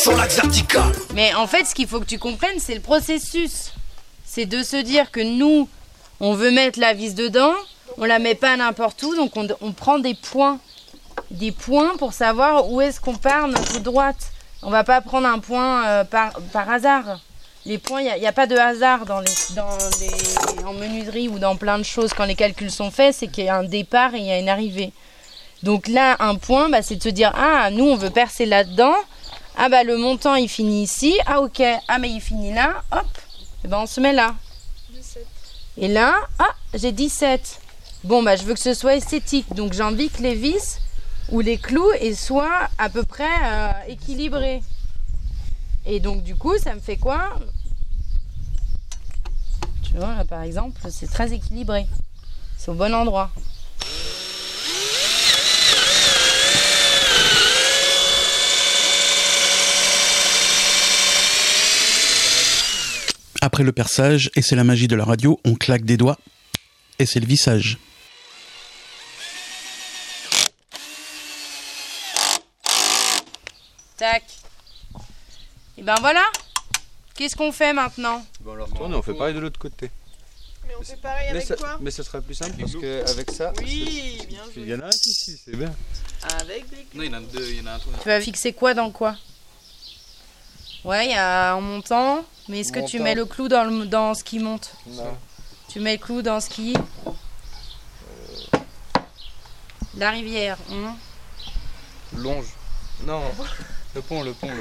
sur l'axe vertical. Mais en fait, ce qu'il faut que tu comprennes, c'est le processus. C'est de se dire que nous, on veut mettre la vis dedans, on la met pas n'importe où, donc on prend des points pour savoir où est-ce qu'on part notre droite. On va pas prendre un point par hasard. Les points, il n'y a pas de hasard en menuiserie ou dans plein de choses. Quand les calculs sont faits, c'est qu'il y a un départ et il y a une arrivée. Donc là, un point, c'est de se dire, ah, nous, on veut percer là-dedans. Ah, le montant, il finit ici. Ah, ok. Ah, mais il finit là. Hop. Et on se met là. 17. Et là, j'ai 17. Bon, je veux que ce soit esthétique. Donc, j'ai envie que les vis ou les clous soient à peu près équilibrés. Et donc, du coup, ça me fait quoi? Tu vois, là, par exemple, c'est très équilibré. C'est au bon endroit. Après le perçage, et c'est la magie de la radio, on claque des doigts, et c'est le vissage. Tac. Et voilà. Qu'est-ce qu'on fait maintenant? On le retourne et on fait pareil de l'autre côté. Mais on fait pareil avec quoi? Mais ça sera plus simple parce qu'avec ça... Oui, bien joué. Il y en a un ici, c'est bien. Avec des clous. Non, il y en a deux, il y en a un. Tu vas fixer quoi dans quoi? Ouais, il y a un montant, mais est-ce que tu mets le clou dans ce qui monte? Non. Tu mets le clou dans ce qui... La rivière. Longe. Non, le pont.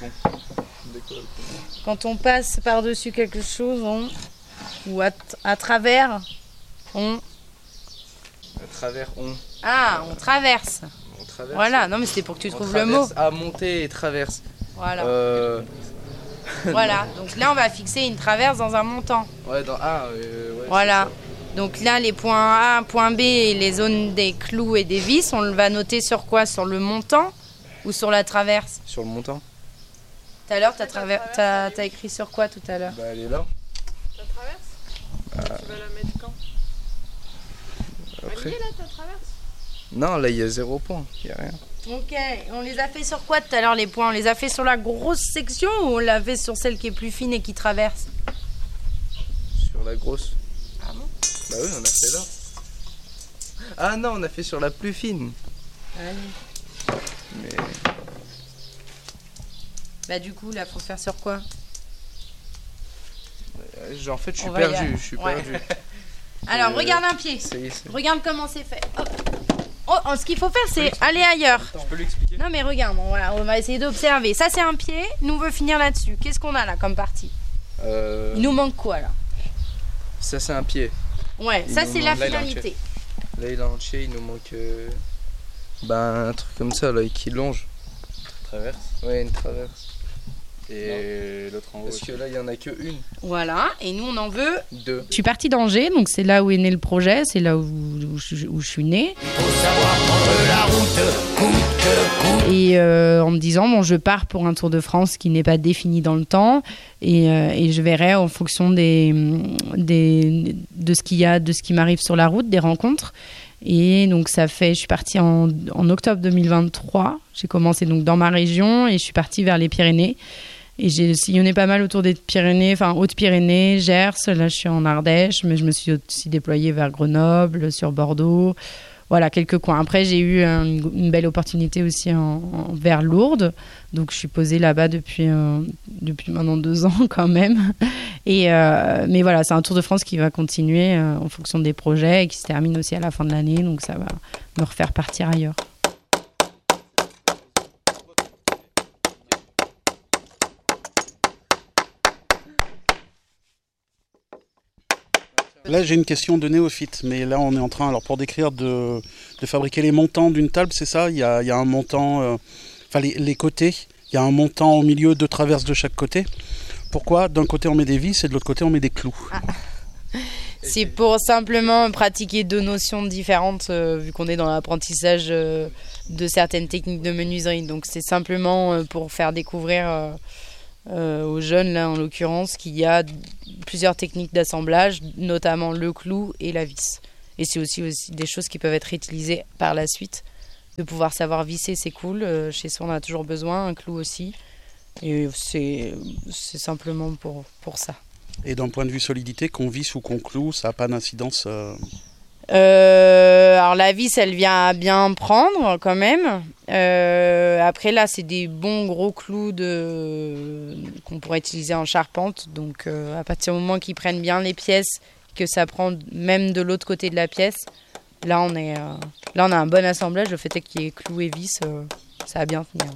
Quand on passe par-dessus quelque chose, ou à travers, À travers, Ah, on traverse. On traverse. Voilà, non mais c'était pour que tu trouves le mot. À monter et traverse. Voilà. Voilà, donc là on va fixer une traverse dans un montant. Ouais, Voilà. Donc là les points A, point B et les zones des clous et des vis, on va noter sur quoi? Sur le montant ou sur la traverse? Sur le montant. Tout à l'heure, t'as écrit sur quoi tout à l'heure? Elle est là. Ta traverse? Tu vas la mettre quand? Après. Elle est là, ta traverse? Non, là il y a 0 point, il n'y a rien. Ok, on les a fait sur quoi tout à l'heure les points? On les a fait sur la grosse section ou on l'a fait sur celle qui est plus fine et qui traverse? Sur la grosse. Ah bon? Bah oui, on a fait là. Ah non, on a fait sur la plus fine. Allez. Mais... du coup là faut faire sur quoi? En fait je suis perdu, Alors regarde un pied. Regarde comment c'est fait. Hop. Ce qu'il faut faire c'est aller ailleurs. Je peux l'expliquer? Non mais regarde, on va essayer d'observer. Ça c'est un pied, nous on veut finir là-dessus. Qu'est-ce qu'on a là comme partie? Il nous manque quoi là? Ça c'est un pied. Ouais, ça c'est la finalité. Là il est entier, il nous manque un truc comme ça là qui longe. Une traverse? Ouais, une traverse. Et l'autre en haut. Parce que là il y en a que une. Voilà, et nous on en veut 2. Je suis partie d'Angers, donc c'est là où est né le projet, c'est là où je suis née. Et en me disant, je pars pour un Tour de France qui n'est pas défini dans le temps, et je verrai en fonction de ce qu'il y a, de ce qui m'arrive sur la route, des rencontres. Et donc je suis partie en octobre 2023. J'ai commencé donc dans ma région et je suis partie vers les Pyrénées. Et j'ai sillonné pas mal autour des Pyrénées, enfin Hautes-Pyrénées, Gers. Là, je suis en Ardèche, mais je me suis aussi déployée vers Grenoble, sur Bordeaux. Voilà, quelques coins. Après, j'ai eu une belle opportunité aussi vers Lourdes. Donc, je suis posée là-bas depuis maintenant 2 ans quand même. Mais voilà, c'est un Tour de France qui va continuer en fonction des projets et qui se termine aussi à la fin de l'année. Donc, ça va me refaire partir ailleurs. Là, j'ai une question de néophyte, mais là, on est en train, alors pour décrire, de fabriquer les montants d'une table, c'est ça? Il y a un montant, les côtés, il y a un montant au milieu, 2 traverses de chaque côté. Pourquoi d'un côté on met des vis et de l'autre côté on met des clous? C'est pour simplement pratiquer 2 notions différentes, vu qu'on est dans l'apprentissage de certaines techniques de menuiserie. Donc c'est simplement pour faire découvrir aux jeunes, là en l'occurrence, qu'il y a plusieurs techniques d'assemblage, notamment le clou et la vis. Et c'est aussi des choses qui peuvent être réutilisées par la suite. De pouvoir savoir visser, c'est cool. Chez soi, on a toujours besoin, un clou aussi. Et c'est simplement pour ça. Et d'un point de vue solidité, qu'on visse ou qu'on cloue, ça n'a pas d'incidence Alors la vis, elle vient à bien prendre quand même. Après là, c'est des bons gros clous qu'on pourrait utiliser en charpente. Donc à partir du moment qu'ils prennent bien les pièces, que ça prend même de l'autre côté de la pièce, là on a un bon assemblage. Le fait est qu'il y ait clous et vis, ça va bien tenir.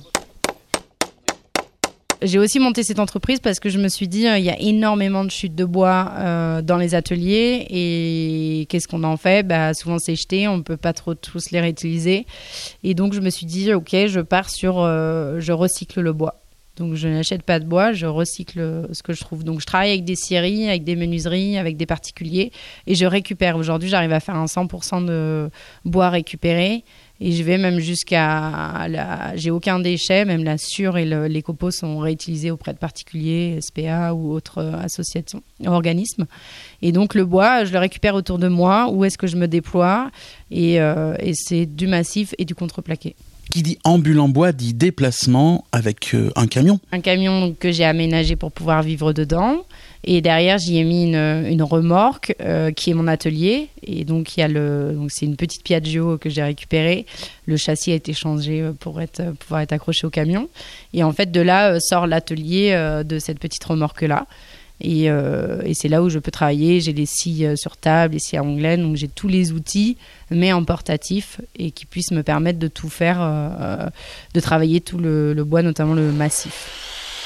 J'ai aussi monté cette entreprise parce que je me suis dit il y a énormément de chutes de bois dans les ateliers et qu'est-ce qu'on en fait ? Souvent c'est jeté, on ne peut pas trop tous les réutiliser. Et donc je me suis dit ok, je pars sur je recycle le bois. Donc je n'achète pas de bois, je recycle ce que je trouve. Donc je travaille avec des scieries, avec des menuiseries, avec des particuliers et je récupère. Aujourd'hui j'arrive à faire un 100% de bois récupéré. Et je vais même j'ai aucun déchet, même la sciure et les copeaux sont réutilisés auprès de particuliers, SPA ou autres associations, organismes. Et donc le bois, je le récupère autour de moi, où est-ce que je me déploie, et c'est du massif et du contreplaqué. Qui dit ambulant bois dit déplacement avec un camion. Un camion que j'ai aménagé pour pouvoir vivre dedans. Et derrière, j'y ai mis une remorque qui est mon atelier. Et donc, c'est une petite Piaggio que j'ai récupérée. Le châssis a été changé pour pouvoir être accroché au camion. Et en fait, de là sort l'atelier de cette petite remorque-là. Et c'est là où je peux travailler. J'ai les scies sur table, les scies à onglet. Donc, j'ai tous les outils, mais en portatif, et qui puissent me permettre de tout faire, de travailler tout le bois, notamment le massif.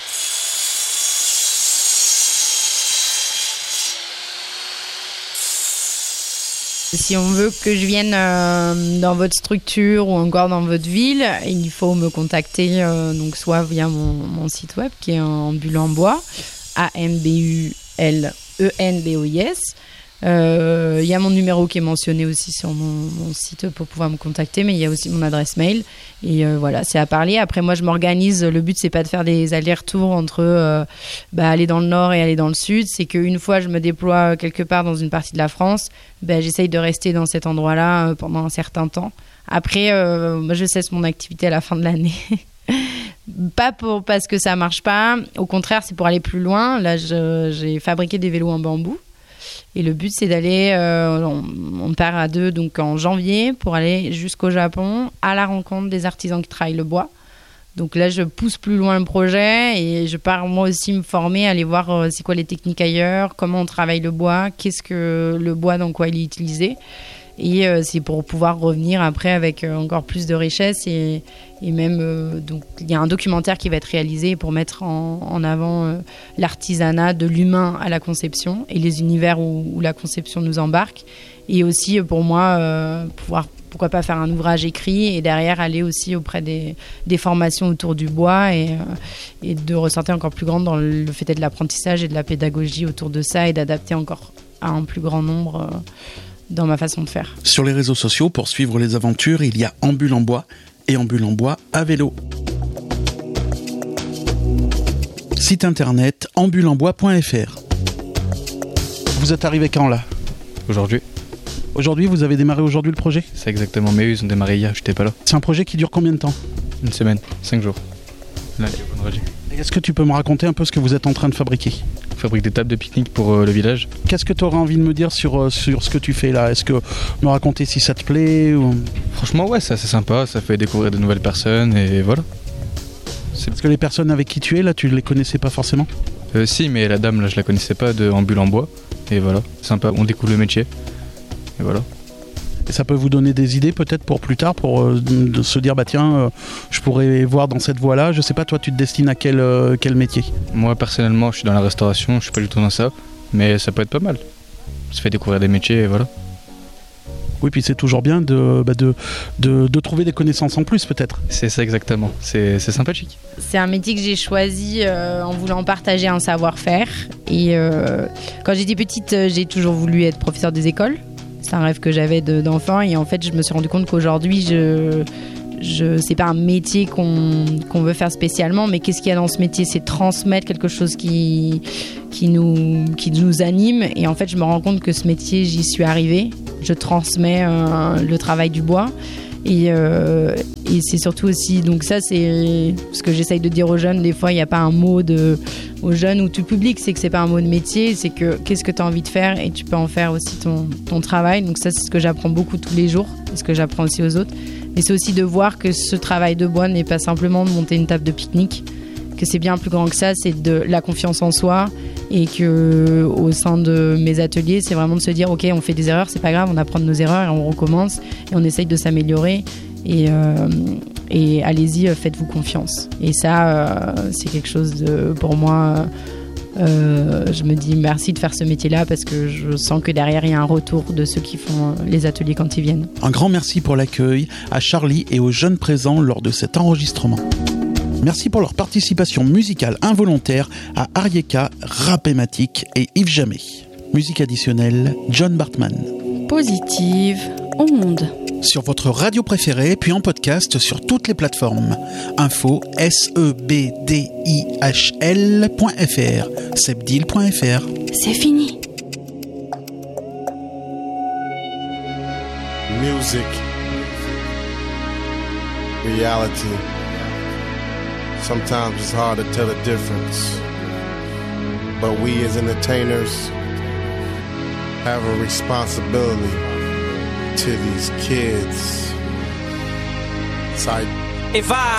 Si on veut que je vienne dans votre structure ou encore dans votre ville, il faut me contacter donc soit via mon site web qui est Ambulant Bois, AMBULENBOIS. Il y a mon numéro qui est mentionné aussi sur mon site pour pouvoir me contacter, mais il y a aussi mon adresse mail. Et voilà, c'est à parler. Après, moi, je m'organise. Le but, c'est pas de faire des allers-retours entre aller dans le nord et aller dans le sud. C'est qu'une fois je me déploie quelque part dans une partie de la France, j'essaye de rester dans cet endroit-là pendant un certain temps. Après, moi, je cesse mon activité à la fin de l'année. Pas parce que ça marche pas. Au contraire, c'est pour aller plus loin. Là, j'ai fabriqué des vélos en bambou. Et le but, c'est d'aller, on part à 2 donc en janvier pour aller jusqu'au Japon à la rencontre des artisans qui travaillent le bois. Donc là, je pousse plus loin le projet et je pars moi aussi me former, aller voir c'est quoi les techniques ailleurs, comment on travaille le bois, qu'est-ce que le bois, dans quoi il est utilisé. Et c'est pour pouvoir revenir après avec encore plus de richesse et même donc il y a un documentaire qui va être réalisé pour mettre en avant l'artisanat de l'humain à la conception et les univers où la conception nous embarque, et aussi pour moi pouvoir pourquoi pas faire un ouvrage écrit et derrière aller aussi auprès des formations autour du bois et de ressentir encore plus grande dans le fait de l'apprentissage et de la pédagogie autour de ça et d'adapter encore à un plus grand nombre dans ma façon de faire. Sur les réseaux sociaux, pour suivre les aventures, il y a Ambulant Bois et Ambulant Bois à vélo. Site internet ambulantbois.fr. Vous êtes arrivé quand là ? Aujourd'hui. Aujourd'hui, vous avez démarré aujourd'hui le projet ? C'est exactement, mais eux ils ont démarré hier, j'étais pas là. C'est un projet qui dure combien de temps ? Une semaine, 5 jours. Lundi au vendredi. Est-ce que tu peux me raconter un peu ce que vous êtes en train de fabriquer ? On fabrique des tables de pique-nique pour le village. Qu'est-ce que tu aurais envie de me dire sur ce que tu fais là ? Est-ce que me raconter si ça te plaît ou... Franchement ouais, c'est assez sympa, ça fait découvrir de nouvelles personnes et voilà. Parce que les personnes avec qui tu es là, tu les connaissais pas forcément ? Si, mais la dame là je la connaissais pas, de Ambulant Bois. Et voilà, sympa, on découvre le métier. Et voilà. Et ça peut vous donner des idées peut-être pour plus tard, pour de se dire je pourrais voir dans cette voie-là. Je sais pas, toi tu te destines à quel métier ? Moi personnellement je suis dans la restauration, je suis pas du tout dans ça, mais ça peut être pas mal. Ça fait découvrir des métiers et voilà. Oui, puis c'est toujours bien de trouver des connaissances en plus peut-être. C'est ça exactement, c'est sympathique. C'est un métier que j'ai choisi en voulant partager un savoir-faire. Et quand j'étais petite, j'ai toujours voulu être professeur des écoles. C'est un rêve que j'avais d'enfant et en fait je me suis rendu compte qu'aujourd'hui c'est pas un métier qu'on veut faire spécialement, mais qu'est-ce qu'il y a dans ce métier, c'est transmettre quelque chose qui nous anime. Et en fait je me rends compte que ce métier, j'y suis arrivée, je transmets le travail du bois Et c'est surtout aussi, donc ça c'est ce que j'essaye de dire aux jeunes, des fois il n'y a pas un mot aux jeunes ou tout public, c'est que c'est pas un mot de métier, c'est que qu'est-ce que tu as envie de faire et tu peux en faire aussi ton travail. Donc ça c'est ce que j'apprends beaucoup tous les jours, et ce que j'apprends aussi aux autres. Mais c'est aussi de voir que ce travail de bois n'est pas simplement de monter une table de pique-nique, que c'est bien plus grand que ça, c'est de la confiance en soi, et que au sein de mes ateliers, c'est vraiment de se dire ok, on fait des erreurs, c'est pas grave, on apprend de nos erreurs et on recommence et on essaye de s'améliorer et allez-y, faites-vous confiance. Et ça, c'est quelque chose pour moi. Je me dis merci de faire ce métier-là parce que je sens que derrière il y a un retour de ceux qui font les ateliers quand ils viennent. Un grand merci pour l'accueil à Charlie et aux jeunes présents lors de cet enregistrement. Merci pour leur participation musicale involontaire à Arieka, Rapématique et Yves Jamais. Musique additionnelle, John Bartman. Positive onde. Sur votre radio préférée, puis en podcast sur toutes les plateformes. Info sebdihl.fr, sebdihl.fr. C'est fini. Music. Reality. Sometimes it's hard to tell the difference. But we as entertainers have a responsibility to these kids. It's like, if I